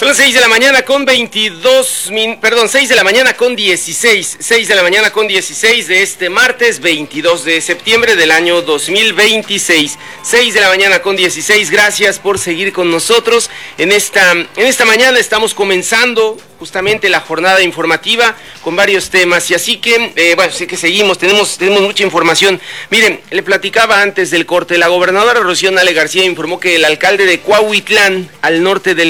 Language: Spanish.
Son las 6 de la mañana con 6 de la mañana con 16, 6 de la mañana con 16 de este martes 22 de septiembre del año 2026, 6 de la mañana con 16, gracias por seguir con nosotros. En esta mañana estamos comenzando justamente la jornada informativa con varios temas y así que, sé que seguimos, tenemos mucha información. Miren, le platicaba antes del corte, la gobernadora Rocío Nale García informó que el alcalde de Cuautitlán, al norte del